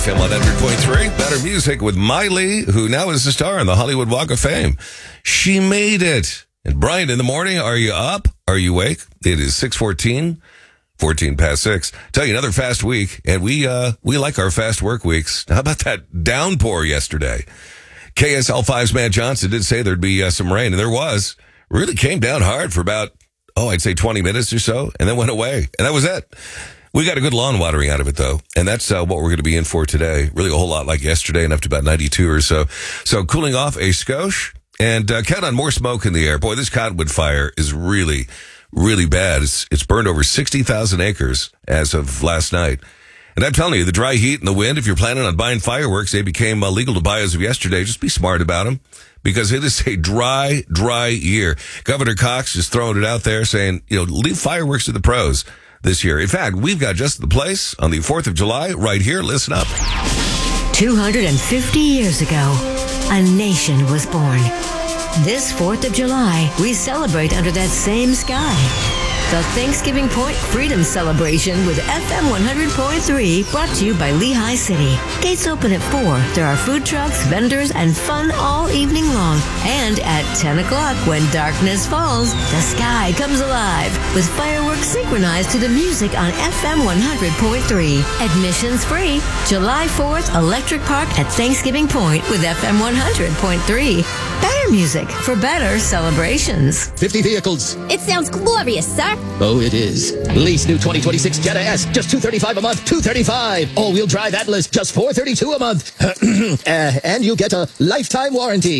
FM 100.3. Better Music with Miley, who now is a star on the Hollywood Walk of Fame. She made it. And Brian, in the morning, are you up? Are you awake? It is 6:14, 14 past 6. Tell you, another fast week, and we like our fast work weeks. How about that downpour yesterday? KSL5's Matt Johnson did say there'd be some rain, and there was. Really came down hard for about, I'd say 20 minutes or so, and then went away. And that was it. We got a good lawn watering out of it, though, and that's what we're going to be in for today. Really a whole lot like yesterday and up to about 92 or so. So cooling off a skosh, and count on more smoke in the air. Boy, this cottonwood fire is really, really bad. It's burned over 60,000 acres as of last night. And I'm telling you, the dry heat and the wind, if you're planning on buying fireworks, they became legal to buy as of yesterday. Just be smart about them, because it is a dry, dry year. Governor Cox is throwing it out there saying, leave fireworks to the pros this year. In fact, we've got just the place on the 4th of July right here. Listen up. 250 years ago, a nation was born. This 4th of July, we celebrate under that same sky. The Thanksgiving Point Freedom Celebration with FM 100.3, brought to you by Lehigh City. Gates open at 4. There are food trucks, vendors, and fun all evening long. And at 10 o'clock, when darkness falls, the sky comes alive with fireworks synchronized to the music on FM 100.3. Admissions free. July 4th, Electric Park at Thanksgiving Point with FM 100.3. Better music for better celebrations. 50 vehicles. It sounds glorious, sir. Oh, it is. Lease new 2026 Jetta S, just $235 a month. $235. All-wheel drive Atlas, just $432 a month. And you get a lifetime warranty.